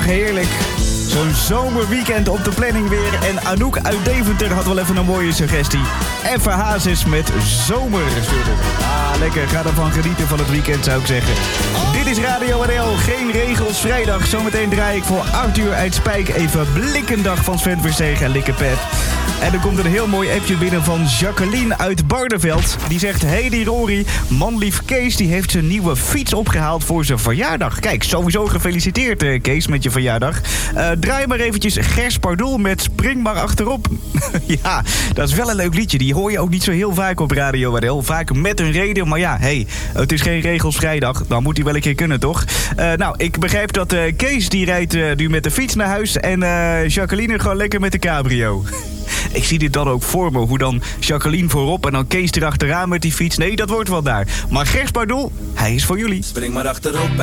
Ach, heerlijk. Zo'n zomerweekend op de planning weer. En Anouk uit Deventer had wel even een mooie suggestie. Even Hazes met zomer. Ah, lekker. Ga ervan genieten van het weekend, zou ik zeggen. Dit is Radio NL. Geen regels vrijdag. Zometeen draai ik voor Arthur uit Spijk even Blikkendag van Sven Verstegen en Likkepep. En er komt een heel mooi appje binnen van Jacqueline uit Barneveld. Die zegt, hey die Rory, manlief Kees die heeft zijn nieuwe fiets opgehaald voor zijn verjaardag. Kijk, sowieso gefeliciteerd Kees met je verjaardag. Draai maar eventjes Gers Pardoel met Spring maar achterop. Ja, dat is wel een leuk liedje. Die hoor je ook niet zo heel vaak op Radio NL. Vaak met een reden, maar ja, hey, het is geen regels vrijdag. Dan moet hij wel een keer kunnen, toch? Nou, ik begrijp dat Kees die rijdt nu met de fiets naar huis en Jacqueline gewoon lekker met de cabrio. Ik zie dit dan ook voor me, hoe dan Jacqueline voorop en dan Kees erachteraan met die fiets. Nee, dat wordt wel daar. Maar Gers Pardoel, hij is voor jullie. Spring maar achterop